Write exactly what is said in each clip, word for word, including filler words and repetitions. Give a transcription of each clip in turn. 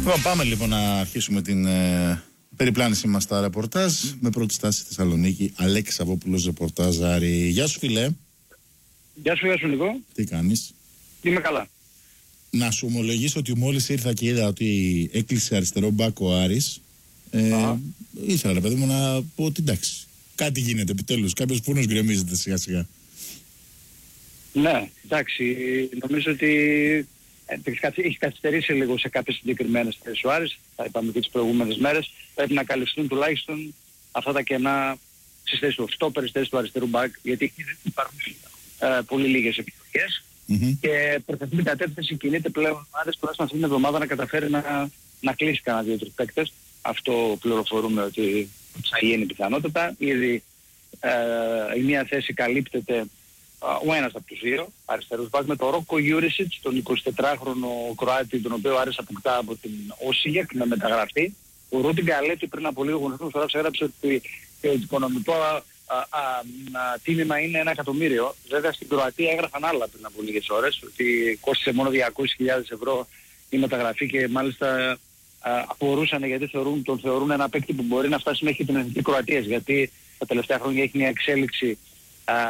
Λοιπόν, πάμε λοιπόν να αρχίσουμε την ε, περιπλάνησή μας στα ρεπορτάζ. Mm. Με πρώτη στάση στη Θεσσαλονίκη, Αλέξης Σαββόπουλος, ρεπορτάζ Άρη. Γεια σου φίλε. Γεια σου, γεια σου Νικό. Τι κάνεις? Είμαι καλά. Να σου ομολογήσω ότι μόλις ήρθα και είδα ότι έκλεισε αριστερό μπακ ο Άρης, ε, ήθελα ρε παιδί μου να πω ότι εντάξει, κάτι γίνεται επιτέλους, κάποιος φούρνος γκρεμίζεται σιγά σιγά. Ναι, εντάξει, νομίζω ότι έχει καθυστερήσει λίγο σε κάποιες συγκεκριμένες θέσεις ο Άρης, θα είπαμε και τις προηγούμενες μέρες, πρέπει να καλυφθούν τουλάχιστον αυτά τα κενά στις θέσεις του στόπερ, στις θέσεις του αριστερού μπακ, γιατί υπάρχουν ε, πολύ λίγες επιλογές. Mm-hmm. Και προς αυτήν την κατεύθυνση κινείται πλέον ο Άρης τουλάχιστον αυτή την εβδομάδα να καταφέρει να, να κλείσει κανένα δύο-τρεις παίκτες. Αυτό πληροφορούμε ότι θα γίνει πιθανότατα. Ήδη ε, η μία θέση καλύπτεται ε, ο ένας από τους δύο αριστερούς μπακ με τον Ρόκο Γιούρισιτς, τον εικοσιτετράχρονο Κροάτη, τον οποίο ο Άρης αποκτά από την Όσιγεκ με μεταγραφή. Ο Ρούντιν Γκαλέτη πριν από λίγο γνωστός φοράς έγραψε ότι το οικονομικό Α, α, α, τίμημα είναι ένα εκατομμύριο. Βέβαια στην Κροατία έγραφαν άλλα πριν από λίγες ώρες, ότι κόστησε μόνο διακόσιες χιλιάδες ευρώ η μεταγραφή και μάλιστα α, απορούσαν γιατί θεωρούν, τον θεωρούν ένα παίκτη που μπορεί να φτάσει μέχρι την εθνική Κροατίας, γιατί τα τελευταία χρόνια έχει μια εξέλιξη α, α,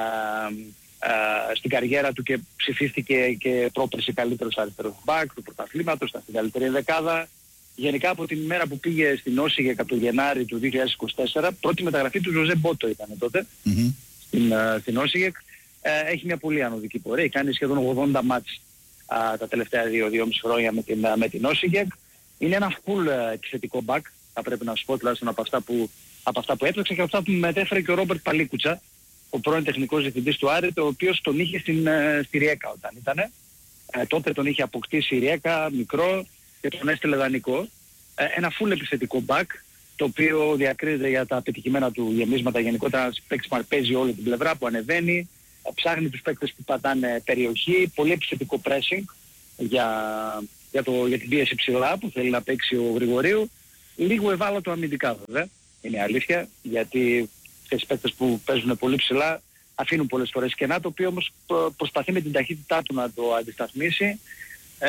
στην καριέρα του και ψηφίστηκε και πρόπερσε καλύτερος αριστερός μπακ του πρωταθλήματος, ήταν στην καλύτερη δεκάδα. Γενικά από την ημέρα που πήγε στην Όσιγεκ από το Γενάρη του δύο χιλιάδες είκοσι τέσσερα, πρώτη μεταγραφή του Ζωζέ Μπότο ήταν τότε, mm-hmm. στην, uh, στην Όσιγεκ, uh, έχει μια πολύ ανωδική πορεία, κάνει σχεδόν ογδόντα μάτς uh, τα τελευταία δύο με δυόμισι χρόνια με την, uh, με την Όσιγεκ. Είναι ένα full uh, επιθετικό back, θα πρέπει να σου πω τουλάχιστον από αυτά που, από αυτά που έπαιξε και από αυτά που μετέφερε και ο Ρόμπερτ Παλίκουτσα, ο πρώην τεχνικός διευθυντής του Άρη, ο οποίος τον είχε στην, uh, στη Ριέκα όταν ήταν. Uh, τότε τον είχε αποκτήσει η Ριέκα, μικρό, και τον έστειλε δανεικό. Ε, ένα full επιθετικό back, το οποίο διακρίνεται για τα πετυχημένα του γεμίσματα, γενικότερα ένας παίκτης που παίζει όλη την πλευρά, που ανεβαίνει, ψάχνει τους παίκτες που πατάνε περιοχή, πολύ επιθετικό pressing για, για, το, για την πίεση ψηλά που θέλει να παίξει ο Γρηγορίου. Λίγο ευάλωτο αμυντικά βέβαια, είναι αλήθεια, γιατί τις παίκτες που παίζουν πολύ ψηλά αφήνουν πολλές φορές κενά, το οποίο όμως προσπαθεί με την ταχύτητά του να το αντισταθμίσει. Ε,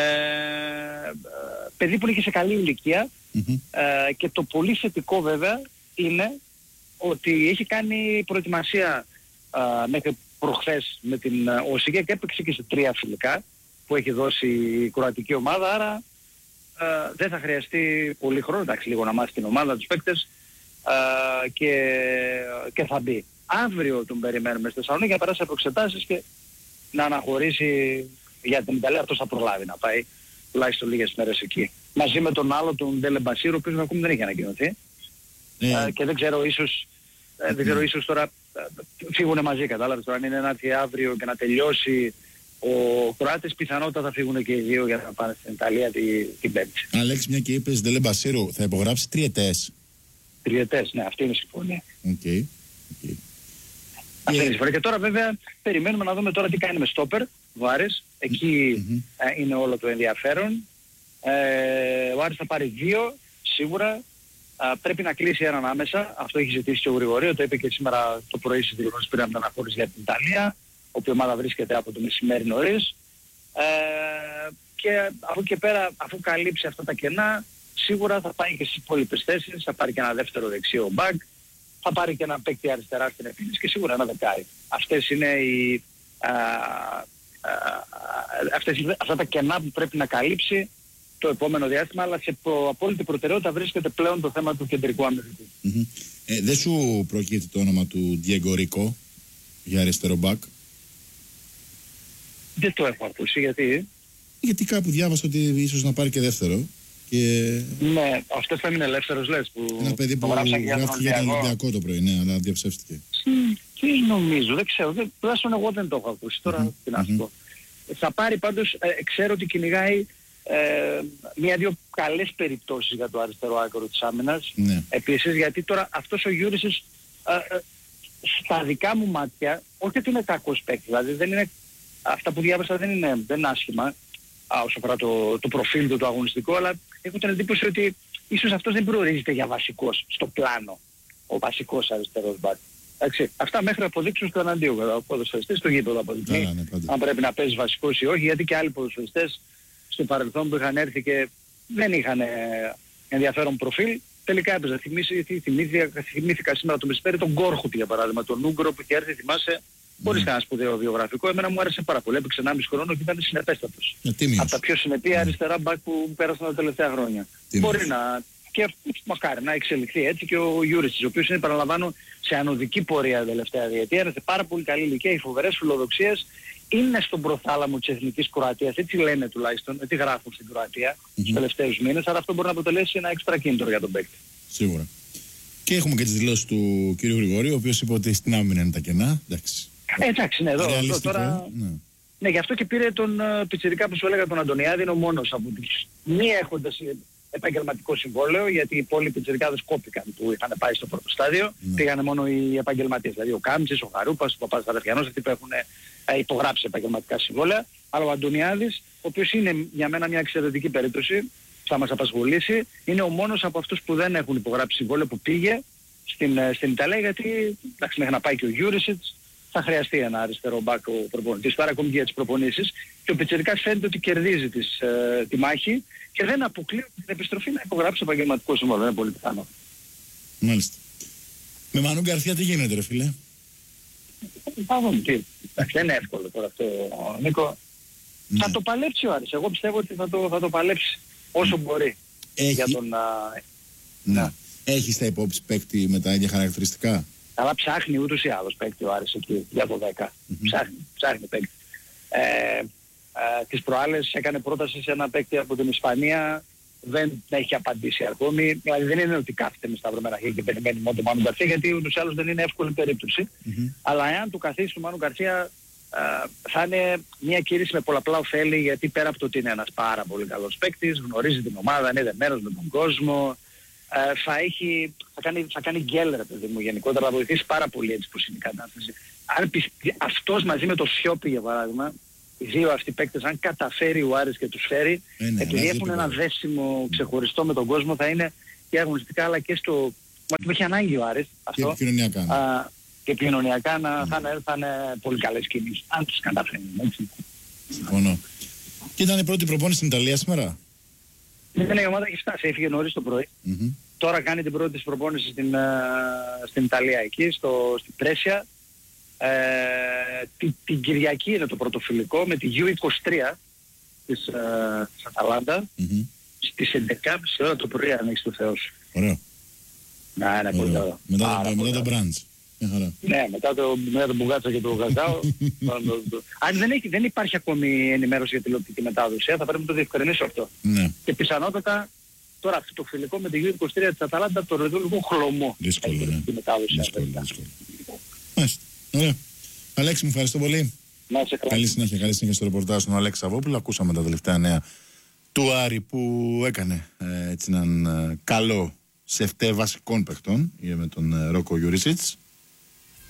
παιδί που είναι σε καλή ηλικία, mm-hmm. ε, και το πολύ θετικό βέβαια είναι ότι έχει κάνει προετοιμασία ε, μέχρι προχθές με την Όσιγεκ και έπαιξε και σε τρία φιλικά που έχει δώσει η κροατική ομάδα, άρα ε, δεν θα χρειαστεί πολύ χρόνο, εντάξει, λίγο να μάθει την ομάδα, τους παίκτες, ε, και, και θα μπει. Αύριο τον περιμένουμε στη Θεσσαλονίκη για να περάσει από εξετάσεις και να αναχωρήσει για την Ιταλία. Αυτός θα προλάβει να πάει τουλάχιστον λίγες μέρες εκεί. Μαζί με τον άλλο, τον Ντέλε Μπασίρο, ο οποίος ακόμη δεν έχει ανακοινωθεί. Ε, ε, και δεν ξέρω, ίσως, ε, δεν ξέρω, ίσως τώρα ε, φύγουν μαζί, κατάλαβες. Τώρα αν είναι να έρθει αύριο και να τελειώσει ο Κροάτης, πιθανότατα θα φύγουν και οι δύο για να πάνε στην Ιταλία την, την Πέμπτη. Αλέξη, μια και είπες Ντέλε Μπασίρο, θα υπογράψει τριετές. Τριετές, ναι, αυτή είναι η συμφωνία. Okay. Okay. Αυτή είναι η συμφωνία. Και τώρα βέβαια περιμένουμε να δούμε τώρα τι κάνει με στόπερ. Ο Άρης, εκεί mm-hmm. ε, είναι όλο το ενδιαφέρον. Ε, ο Άρης θα πάρει δύο, σίγουρα. Ε, πρέπει να κλείσει έναν άμεσα. Αυτό έχει ζητήσει και ο Γρηγορίου, το είπε και σήμερα το πρωί στις δηλώσεις πριν από την αναχώρηση για την Ιταλία, όπου η ομάδα βρίσκεται από το μεσημέρι νωρίς. Ε, και από εκεί και πέρα, αφού καλύψει αυτά τα κενά, σίγουρα θα πάει και στις υπόλοιπες θέσεις, θα πάρει και ένα δεύτερο δεξιό μπακ, θα πάρει και ένα παίκτη αριστερά στην επίθεση και σίγουρα ένα δεκάρι. Αυτές είναι οι... Α, Αυτές, αυτά τα κενά που πρέπει να καλύψει το επόμενο διάστημα, αλλά σε προ, απόλυτη προτεραιότητα βρίσκεται πλέον το θέμα του κεντρικού αμυντικού. Mm-hmm. Ε, δεν σου προκύπτει το όνομα του Διέγκο Ρίκο για αριστερό μπακ? Δεν το έχω ακούσει, γιατί... Γιατί κάπου διάβασα ότι ίσως να πάρει και δεύτερο. Και... Ναι, αυτός θα είναι ελεύθερος, λες, που... Ένα παιδί που γράφτηκε για τον Ολυμπιακό το πρωί, ναι, αλλά διαψεύστηκε. Τι νομίζω, δεν ξέρω, τουλάχιστον εγώ δεν το έχω ακούσει, τώρα mm-hmm. τι να σου πω. Θα πάρει πάντως, ε, ξέρω ότι κυνηγάει ε, μία-δύο καλές περιπτώσεις για το αριστερό άκρο της άμυνας. Ναι. Επίσης, γιατί τώρα αυτός ο Γιούρισιτς ε, ε, στα δικά μου μάτια, όχι ότι είναι κακός παίκτης, δηλαδή δεν είναι, αυτά που διάβασα δεν είναι, δεν είναι άσχημα α, όσο αφορά το, το προφίλ του το αγωνιστικό, αλλά έχω την εντύπωση ότι ίσως αυτός δεν προορίζεται για βασικός στο πλάνο, ο βασικός αριστερός μπακ. Εντάξει, αυτά μέχρι να αποδείξουν στο εναντίον, ο ποδοσφαιριστής στο γήπεδο αποδείχνει, ναι, ναι, αν πρέπει να παίζει βασικός ή όχι, γιατί και άλλοι ποδοσφαιριστές στο παρελθόν που είχαν έρθει και δεν είχαν ενδιαφέρον προφίλ. Τελικά έπαιζα. Θυμήθηκα, θυμήθηκα σήμερα το μεσημέρι τον Γκόρχουτ για παράδειγμα, τον Ούγκρο που είχε έρθει, θυμάσαι, χωρίς κανένα σπουδαίο βιογραφικό. Εμένα μου άρεσε πάρα πολύ. Έπαιξε ενάμιση χρόνο και ήταν συνεπέστατος. Από τα πιο συνεπή mm. αριστερά μπακ που πέρασαν τα τελευταία χρόνια. Τίμιος. Μπορεί να... και μακάρι να εξελιχθεί έτσι και ο Γιούριτς, ο οποίος είναι, παραλαμβάνω, σε ανωδική πορεία τα τελευταία διετία. Είναι σε πάρα πολύ καλή ηλικία, οι φοβερές φιλοδοξίες. Είναι στον προθάλαμο της εθνικής Κροατίας, έτσι λένε τουλάχιστον, έτσι γράφουν στην Κροατία mm-hmm. τους τελευταίους μήνες, αλλά αυτό μπορεί να αποτελέσει ένα έξτρα κίνητρο για τον παίκτη. Σίγουρα. Και έχουμε και τις δηλώσεις του κ. Γρηγορίου, ο οποίος είπε ότι στην άμυνα είναι τα κενά. Εντάξει, ε, εντάξει ναι, εδώ, εδώ τώρα... Ναι. ναι, γι' αυτό και πήρε τον uh, πιτσιρικά που σου έλεγα, τον Αντωνιάδη, είναι ο μόνος από τους μη έχοντας επαγγελματικό συμβόλαιο, γιατί οι υπόλοιποι πιτσιρικάδες κόπηκαν που είχαν πάει στο πρώτο στάδιο, ναι. πήγανε μόνο οι επαγγελματίες, δηλαδή ο Κάμψης, ο Χαρούπας, ο Παπαδαρφιανός, αυτοί που έχουν ε, υπογράψει επαγγελματικά συμβόλαια, αλλά ο Αντωνιάδης, ο οποίος είναι για μένα μια εξαιρετική περίπτωση, θα μας απασχολήσει, είναι ο μόνος από αυτούς που δεν έχουν υπογράψει συμβόλαιο που πήγε στην, στην Ιταλία, γιατί εντάξει, μέχρι να πάει και ο Γιούρισιτς θα χρειαστεί ένα αριστερό μπακ ο προπονητής, τώρα ακόμη και για τις προπονήσεις, και ο πιτσιρικάς φαίνεται ότι κερδίζει τις, ε, τη μάχη και δεν αποκλείω την επιστροφή να υπογράψει επαγγελματικό συμβόλαιο, είναι πολύ πιθανό. Μάλιστα. Με Μανού Γκαρθία τι γίνεται ρε φίλε? Πάμε τι. Δεν είναι εύκολο τώρα αυτό, Νίκο. Ναι. Θα το παλέψει ο Άρης. Εγώ πιστεύω ότι θα το, θα το παλέψει όσο μπορεί. Έχει... Για τον, α... ναι. Ναι. Έχει στα υπόψη παίκτη με τα ίδια χαρακτηριστικά? Αλλά ψάχνει ούτως ή άλλως παίκτη ο Άρης εκεί για το δέκα. Mm-hmm. Ψάχνει, ψάχνει παίκτη. Ε, ε, τις προάλλες έκανε πρόταση σε ένα παίκτη από την Ισπανία. Δεν έχει απαντήσει ακόμη. Δηλαδή δεν είναι ότι κάθεται με σταυρωμένα χέρια και περιμένει μόνο τον Μάνου Γκαρθία, γιατί ούτως ή άλλως δεν είναι εύκολη περίπτωση. Mm-hmm. Αλλά εάν του καθίσει του Μάνου Γκαρθία, Uh, θα είναι μια κίνηση με πολλαπλά ωφέλη, γιατί πέρα από το ότι είναι ένας πάρα πολύ καλός παίκτης, γνωρίζει την ομάδα, είναι δεμένος με τον κόσμο, uh, θα, έχει, θα, κάνει, θα κάνει γκέλ ρε παιδί μου γενικότερα, θα βοηθήσει πάρα πολύ έτσι πως είναι η κατάσταση. Αν πιστ... αυτός μαζί με το Σιώπη για παράδειγμα, οι δύο αυτοί παίκτες, αν καταφέρει ο Άρης και τους φέρει, ε, ναι, επειδή έχουν ένα δέσιμο ξεχωριστό με τον κόσμο, θα είναι και αγωνιστικά αλλά και στο... Μα το έχει ανάγκη ο Άρης αυτό. Και επικοινωνιακά. Uh, και κοινωνιακά να mm. θα, είναι, θα είναι πολύ καλές κινήσεις, αν τους καταφέρνουν, έτσι. Συμφωνώ. Και ήταν η πρώτη προπόνηση στην Ιταλία σήμερα? Ναι, η ομάδα έχει φτάσει, έφυγε νωρίς το πρωί. Mm-hmm. Τώρα κάνει την πρώτη της προπόνηση στην, uh, στην Ιταλία εκεί, στο, στην Πρέσια. Ε, την, την Κυριακή είναι το πρωτοφιλικό με τη γιου είκοσι τρία της, uh, της Αταλάντα. Mm-hmm. Στις έντεκα και μισή ώρα το πρωί, αν έχεις το Θεό σου. Ωραίο. Να, είναι πολύ ωραίο. Μετά, μετά, μετά το μπραντς. Ναι, μετά το, μετά το μπουγάτσα και το γαζάο. Αν δεν, έχει, δεν υπάρχει ακόμη ενημέρωση για τηλεοπτική μετάδοση, θα πρέπει να το διευκρινίσω αυτό. Ναι. Και πιθανότατα τώρα αυτό το φιλικό με τη γιου είκοσι τρία της Αταλάντα το ρωτώ λίγο χλωμό. Δύσκολο, ναι. Τη μετάδοση. Δύσκολο, δύσκολο. Μάλιστα. Ωραία. Αλέξη, μου ευχαριστώ πολύ. Να είσαι καλά. Καλή συνέχεια, καλή συνέχεια στο ρεπορτάζ του Αλέξη Σαββόπουλου. Ακούσαμε τα τελευταία νέα του Άρη που έκανε ε, έτσι έναν ε, καλό σε φταί βασικών παιχτών με τον ε, Ρόκο Γιουρίσιτς.